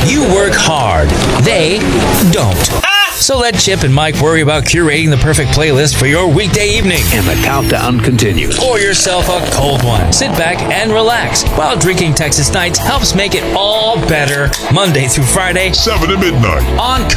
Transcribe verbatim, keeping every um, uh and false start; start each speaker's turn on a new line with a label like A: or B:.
A: You work hard. They don't. So let Chip and Mike worry about curating the perfect playlist for your weekday evening.
B: And the countdown continues.
A: Pour yourself a cold one. Sit back and relax while drinking Texas Nights helps make it all better. Monday through Friday,
C: seven to midnight.
A: On